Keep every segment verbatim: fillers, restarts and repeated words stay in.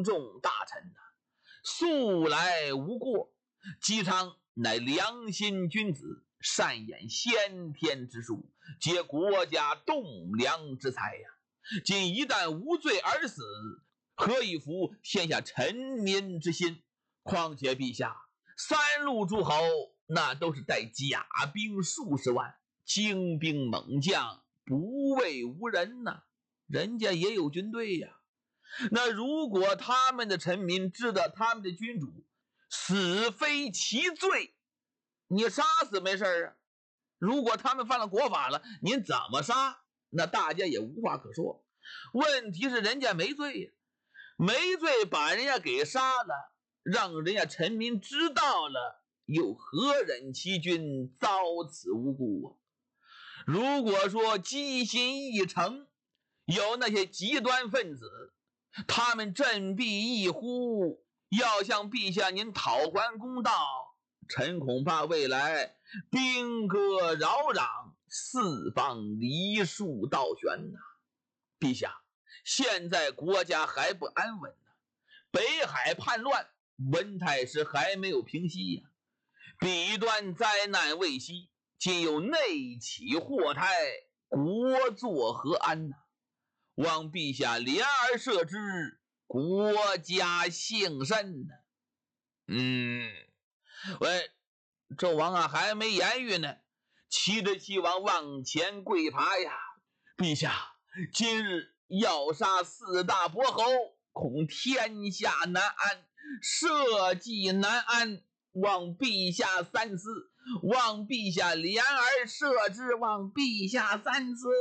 众大臣呐、啊，素来无过。姬昌乃良心君子，善演先天之术，皆国家栋梁之才呀、啊。今一旦无罪而死，何以服天下臣民之心？况且陛下，三路诸侯那都是带甲兵数十万，精兵猛将，不畏无人呐、啊，人家也有军队呀、啊。那如果他们的臣民知道他们的君主死非其罪，你杀死没事啊，如果他们犯了国法了，您怎么杀？那大家也无话可说。问题是人家没罪呀，没罪把人家给杀了，让人家臣民知道了，又何忍其君遭此无辜啊？如果说机心一诚，有那些极端分子，他们振臂一呼，要向陛下您讨还公道，臣恐怕未来兵戈扰攘，四方梨树倒悬呐、啊！陛下，现在国家还不安稳呢、啊，北海叛乱，文太师还没有平息呀、啊，彼端灾难未息，今有内起祸胎，国作何安呐、啊？望陛下怜而赦之，国家幸甚呢。嗯，喂，纣王啊，还没言语呢，齐着齐王往前跪爬呀！陛下，今日要杀四大伯侯，恐天下难安，社稷难安，望陛下三思，望陛下怜而赦之，望陛下三思。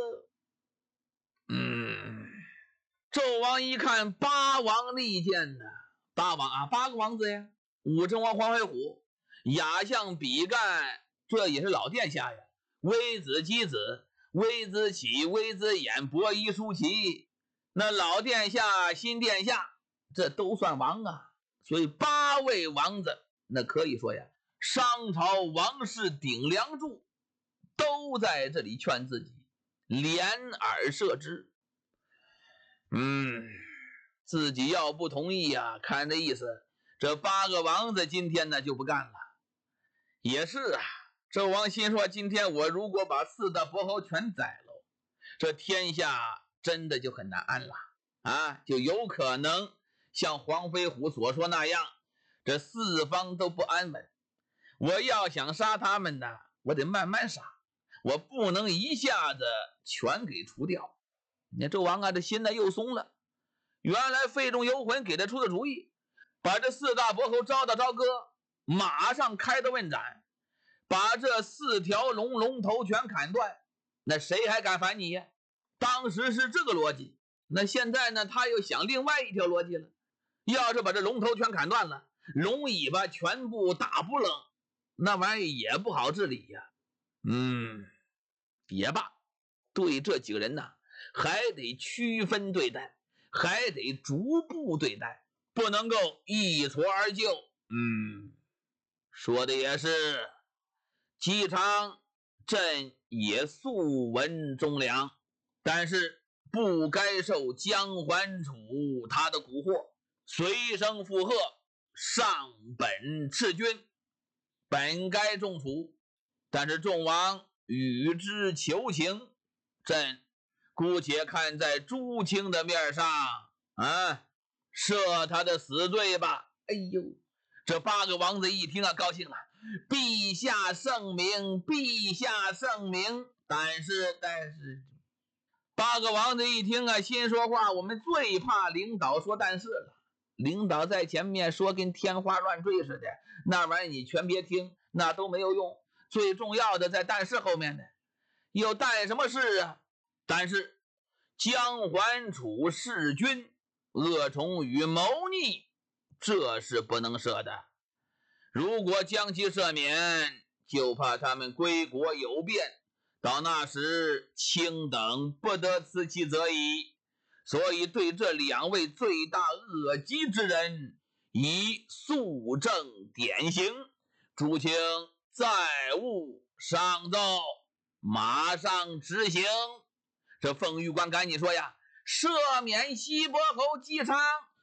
嗯，纣王一看八王力荐呢，八王啊，八个王子呀，武成王黄飞虎、亚相比干，这也是老殿下呀，微子箕子、微子启、微子衍、伯夷叔齐，那老殿下、新殿下，这都算王啊。所以八位王子，那可以说呀，商朝王室顶梁柱，都在这里劝自己怜而赦之。嗯，自己要不同意呀、啊，看这意思，这八个王子今天呢就不干了。也是啊，纣王心说，今天我如果把四大伯侯全宰了，这天下真的就很难安了啊，就有可能像黄飞虎所说那样，这四方都不安稳。我要想杀他们呢，我得慢慢杀，我不能一下子全给除掉。你看纣王啊，这心呢又松了。原来费仲游魂给他出的主意，把这四大伯侯招到朝歌，马上开刀问斩，把这四条龙龙头全砍断，那谁还敢反你呀？当时是这个逻辑。那现在呢，他又想另外一条逻辑了，要是把这龙头全砍断了，龙尾巴全部打不冷，那玩意也不好治理呀。嗯，也罢，对这几个人呢，还得区分对待，还得逐步对待，不能够一蹴而就。嗯，说的也是。姬昌朕也素闻忠良，但是不该受姜桓楚他的蛊惑，随声附和，上本弑君，本该重处，但是众王与之求情，朕姑且看在朱清的面上啊，赦他的死罪吧。哎呦，这八个王子一听啊，高兴了，陛下圣明，陛下圣明。但是但是八个王子一听啊，心说话，我们最怕领导说但是了。领导在前面说跟天花乱坠似的，那玩意你全别听，那都没有用。最重要的在但是后面呢，有但什么事啊？但是姜桓楚弑君，恶宠与谋逆，这是不能赦的。如果将其赦免，就怕他们归国有变，到那时卿等不得辞其责矣。所以对这两位罪大恶极之人，以肃正典刑。诸卿再勿上奏，马上执行。这凤玉官赶紧说呀，赦免西伯侯姬昌，